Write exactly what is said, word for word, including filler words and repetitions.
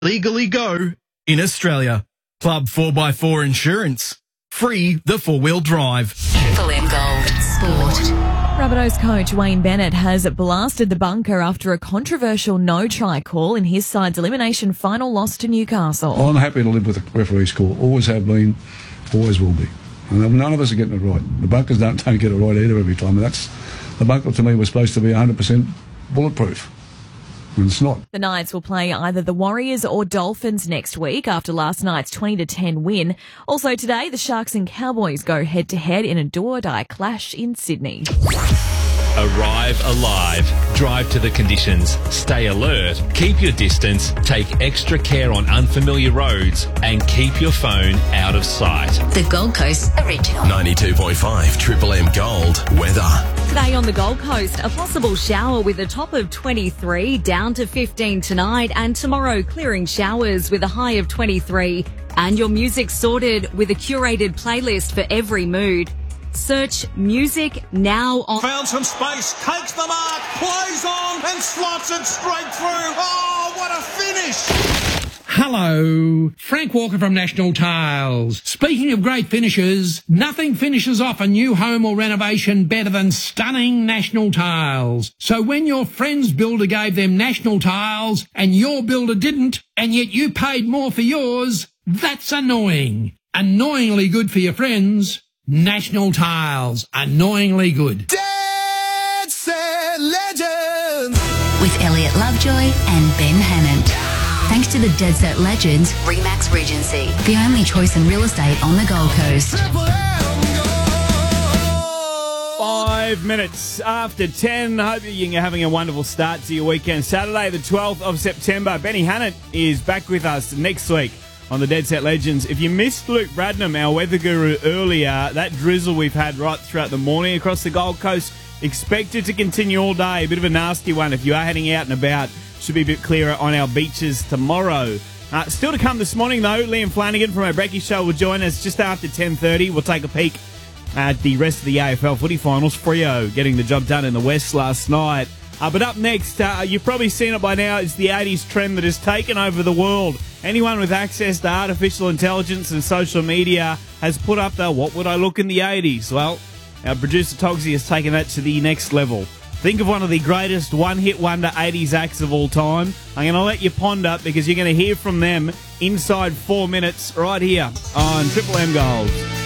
legally go in Australia. Club four by four Insurance. Free the four-wheel drive. Triple M Gold Sport. Rabbitohs coach Wayne Bennett has blasted the bunker after a controversial no-try call in his side's elimination final loss to Newcastle. I'm happy to live with the referee's call. Always have been, always will be. And none of us are getting it right. The bunkers don't, don't get it right either every time. And that's, the bunker to me was supposed to be one hundred percent bulletproof. And it's not. The Knights will play either the Warriors or Dolphins next week after last night's twenty to ten win. Also today, the Sharks and Cowboys go head-to-head in a do-or-die clash in Sydney. Arrive alive. Drive to the conditions. Stay alert. Keep your distance. Take extra care on unfamiliar roads. And keep your phone out of sight. The Gold Coast Original. ninety-two point five Triple M Gold. Weather. Today on the Gold Coast, a possible shower with a top of twenty-three, down to fifteen tonight, and tomorrow clearing showers with a high of twenty-three. And your music sorted with a curated playlist for every mood. Search music now on... Found some space, takes the mark, plays on and slots it straight through. Oh, what a finish! Hello, Frank Walker from National Tiles. Speaking of great finishes, nothing finishes off a new home or renovation better than stunning National Tiles. So when your friend's builder gave them National Tiles and your builder didn't, and yet you paid more for yours, that's annoying. Annoyingly good for your friends. National Tiles. Annoyingly good. Dead Set Legends. With Elliot Lovejoy and Ben Hannant. Thanks to the Dead Set Legends, Remax Regency, the only choice in real estate on the Gold Coast. Five minutes after ten. Hope you're having a wonderful start to your weekend. Saturday, the twelfth of September. Benny Hannant is back with us next week on the Dead Set Legends. If you missed Luke Bradnam, our weather guru, earlier, that drizzle we've had right throughout the morning across the Gold Coast, expected to continue all day. A bit of a nasty one if you are heading out and about. Should be a bit clearer on our beaches tomorrow. Uh, still to come this morning, though, Liam Flanagan from our Brecky Show will join us just after ten thirty. We'll take a peek at the rest of the A F L footy finals. Freo getting the job done in the West last night. Uh, but up next, uh, you've probably seen it by now, it's the eighties trend that has taken over the world. Anyone with access to artificial intelligence and social media has put up the what would I look in the eighties? Well, our producer Togsy has taken that to the next level. Think of one of the greatest one-hit wonder eighties acts of all time. I'm going to let you ponder because you're going to hear from them inside four minutes right here on Triple M Gold.